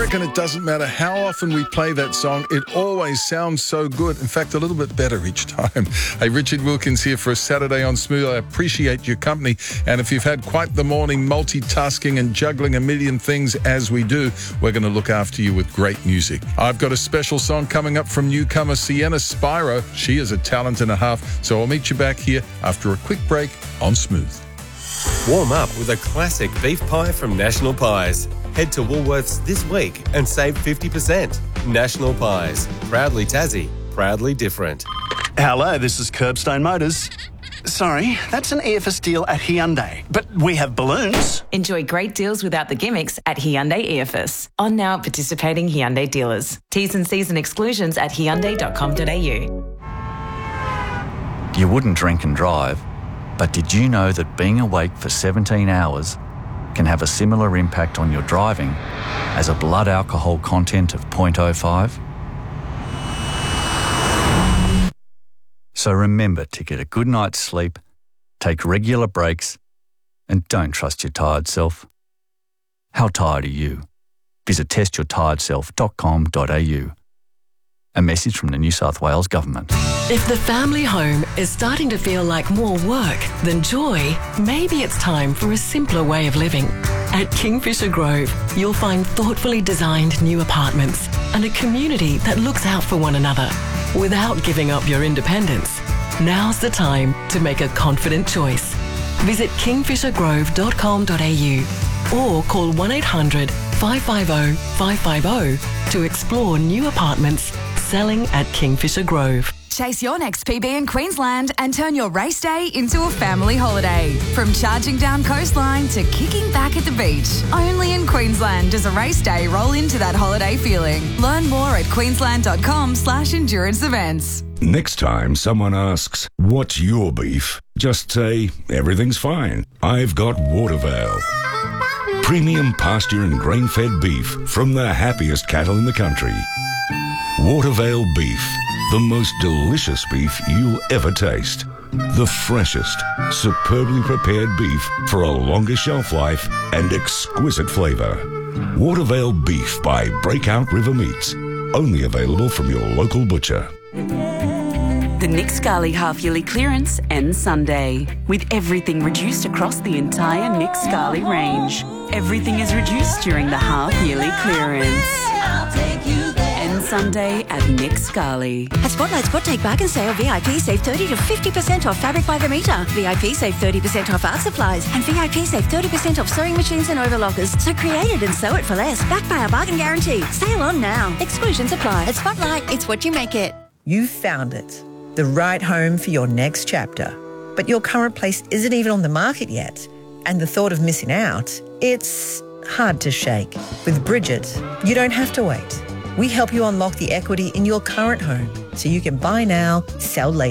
reckon it doesn't matter how often we play that song, it always sounds so good. In fact, a little bit better each time. Hey, Richard Wilkins here for a Saturday on Smooth. I appreciate your company. And if you've had quite the morning multitasking and juggling a million things as we do, we're going to look after you with great music. I've got a special song coming up from newcomer Sienna Spiro. She is a talent and a half. So I'll meet you back here after a quick break on Smooth. Warm up with a classic beef pie from National Pies. Head to Woolworths this week and save 50%. National Pies. Proudly Tassie. Proudly different. Hello, this is Curbstone Motors. Sorry, that's an EFS deal at Hyundai. But we have balloons. Enjoy great deals without the gimmicks at Hyundai EFS. On now at participating Hyundai dealers. T's and C's and exclusions at hyundai.com.au. You wouldn't drink and drive, but did you know that being awake for 17 hours can have a similar impact on your driving as a blood alcohol content of 0.05? So remember to get a good night's sleep, take regular breaks, and don't trust your tired self. How tired are you? Visit testyourtiredself.com.au. A message from the New South Wales Government. If the family home is starting to feel like more work than joy, maybe it's time for a simpler way of living. At Kingfisher Grove, you'll find thoughtfully designed new apartments and a community that looks out for one another without giving up your independence. Now's the time to make a confident choice. Visit kingfishergrove.com.au or call 1800 550 550 to explore new apartments selling at Kingfisher Grove. Chase your next PB in Queensland and turn your race day into a family holiday. From charging down coastline to kicking back at the beach. Only in Queensland does a race day roll into that holiday feeling. Learn more at queensland.com/endurance events. Next time someone asks, what's your beef? Just say, everything's fine. I've got Watervale. Premium pasture and grain-fed beef from the happiest cattle in the country. Watervale beef, the most delicious beef you'll ever taste. The freshest, superbly prepared beef for a longer shelf life and exquisite flavour. Watervale beef by Breakout River Meats. Only available from your local butcher. The Nick Scali half-yearly clearance ends Sunday, with everything reduced across the entire Nick Scali range. Everything is reduced during the half-yearly clearance. Ends Sunday at Nick Scali. At Spotlight Spot Take Bargain Sale, VIP save 30 to 50% off fabric by the metre. VIP save 30% off art supplies. And VIP save 30% off sewing machines and overlockers. So create it and sew it for less. Backed by our bargain guarantee. Sale on now. Exclusions apply. At Spotlight, it's what you make it. You've found it. The right home for your next chapter. But your current place isn't even on the market yet. And the thought of missing out, it's hard to shake. With Bridget, you don't have to wait. We help you unlock the equity in your current home so you can buy now, sell later.